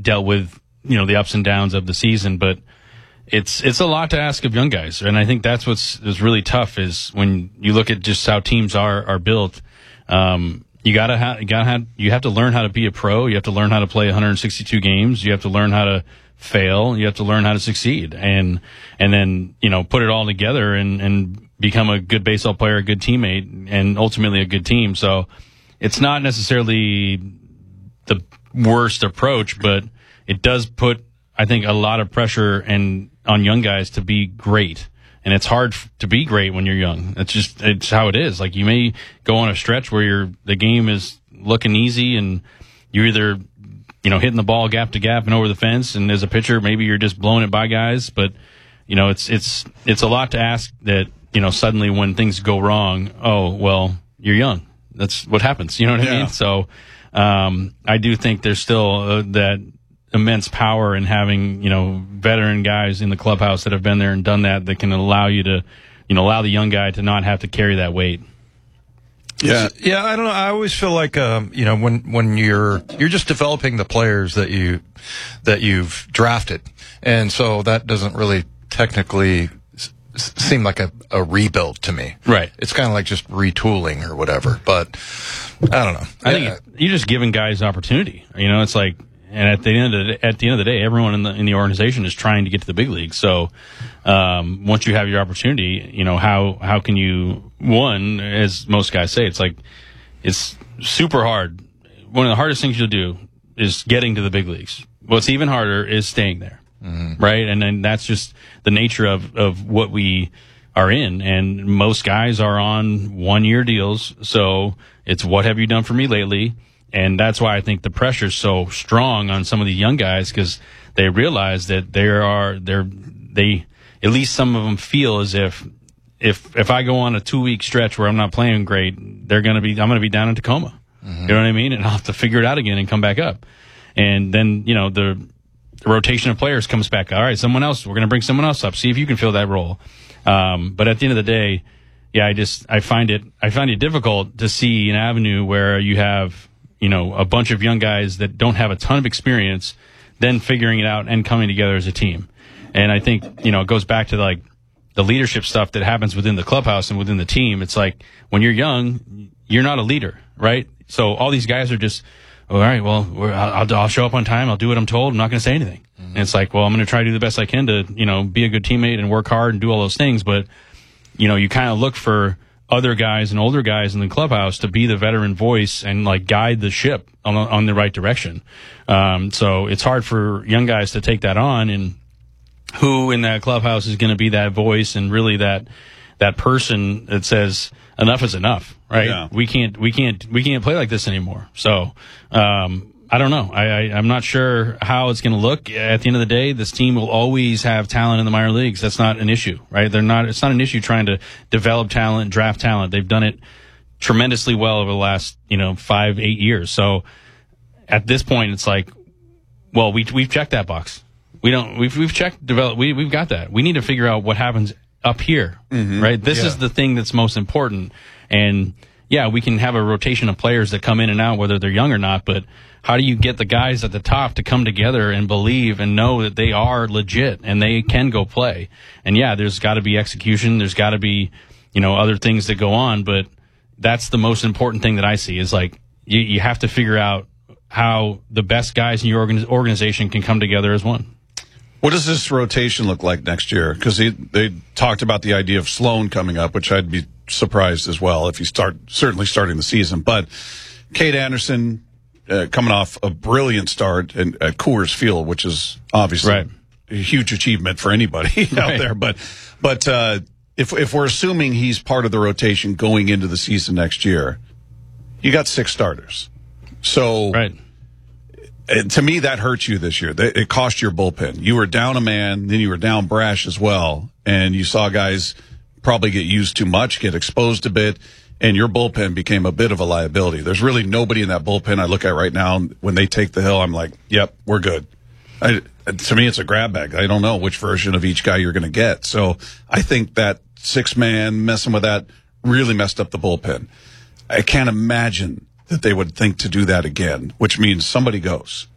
dealt with, the ups and downs of the season, but it's a lot to ask of young guys. And I think that's what's really tough is when you look at just how teams are built. You have to learn how to be a pro. You have to learn how to play 162 games. You have to learn how to fail. You have to learn how to succeed, and then put it all together and become a good baseball player, a good teammate, and ultimately a good team. So it's not necessarily the worst approach, but it does put, I think, a lot of pressure on young guys to be great. And it's hard to be great when you're young. It's how it is. Like, you may go on a stretch where the game is looking easy and you're either, hitting the ball gap to gap and over the fence. And as a pitcher, maybe you're just blowing it by guys. But, it's a lot to ask that, suddenly when things go wrong, oh, well, you're young. That's what happens. You know what I mean? So, I do think there's still that immense power in having, veteran guys in the clubhouse that have been there and done that can allow you to, allow the young guy to not have to carry that weight. Yeah. Yeah. I don't know. I always feel like, when you're just developing the players that you've drafted. And so that doesn't really technically seem like a rebuild to me. Right. It's kind of like just retooling or whatever, but I don't know. I think you're just giving guys opportunity. It's like, and at the end of the day, everyone in the organization is trying to get to the big league. So, once you have your opportunity, how can you, as most guys say, it's super hard. One of the hardest things you'll do is getting to the big leagues. What's even harder is staying there. Mm-hmm. Right. And then that's just the nature of what we are in. And most guys are on 1-year deals. So it's, what have you done for me lately? And that's why I think the pressure is so strong on some of the young guys, because they realize that they at least some of them feel as if I go on a 2-week stretch where I'm not playing great, I'm going to be down in Tacoma. Mm-hmm. You know what I mean? And I'll have to figure it out again and come back up. And then, the rotation of players comes back. All right, we're going to bring someone else up. See if you can fill that role. But at the end of the day, yeah, I find it difficult to see an avenue where you have, a bunch of young guys that don't have a ton of experience, then figuring it out and coming together as a team. And I think, it goes back to like the leadership stuff that happens within the clubhouse and within the team. It's like, when you're young, you're not a leader, right? So all these guys are just, all right, well, I'll show up on time. I'll do what I'm told. I'm not going to say anything. Mm-hmm. And it's like, well, I'm going to try to do the best I can to, be a good teammate and work hard and do all those things. But, you kind of look for other guys and older guys in the clubhouse to be the veteran voice and like guide the ship on the right direction. So it's hard for young guys to take that on, and who in that clubhouse is going to be that voice and really that person that says enough is enough, right? Yeah. We can't play like this anymore. So, I don't know. I'm not sure how it's going to look. At the end of the day, this team will always have talent in the minor leagues. That's not an issue, right? It's not an issue trying to develop talent, draft talent. They've done it tremendously well over the last, 5-8 years. So at this point, it's like, well, we've checked that box. We've checked develop. We've got that. We need to figure out what happens up here, mm-hmm. right? This is the thing that's most important. And yeah, we can have a rotation of players that come in and out, whether they're young or not, but how do you get the guys at the top to come together and believe and know that they are legit and they can go play? And yeah, there's got to be execution. There's got to be, other things that go on, but that's the most important thing that I see is like, you have to figure out how the best guys in your organization can come together as one. What does this rotation look like next year? Because they talked about the idea of Sloan coming up, which I'd be surprised as well if certainly starting the season. But Cade Anderson coming off a brilliant start at Coors Field, which is obviously a huge achievement for anybody out there. But if we're assuming he's part of the rotation going into the season next year, you got 6 starters. So to me, that hurts you this year. It cost your bullpen. You were down a man, then you were down Brash as well, and you saw guys probably get used too much, get exposed a bit, and your bullpen became a bit of a liability. There's really nobody in that bullpen I look at right now. When they take the hill, I'm like, yep, we're good. To me, it's a grab bag. I don't know which version of each guy you're going to get. So I think that 6-man messing with that really messed up the bullpen. I can't imagine that they would think to do that again, which means somebody goes.